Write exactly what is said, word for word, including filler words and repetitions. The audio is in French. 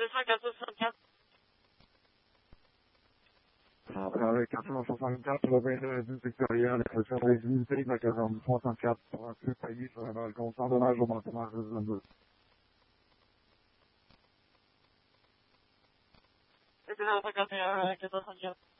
deux cent quatre soixante-quatre. Avec quatre cent soixante-quatre, le vingt du sectoriel, le service unité de la caserne soixante-quatre, pour un plus payé sur un balcon sans dommage au bâtiment vingt-deux. C'est deux cent cinquante et un, quatre cent soixante-quatre.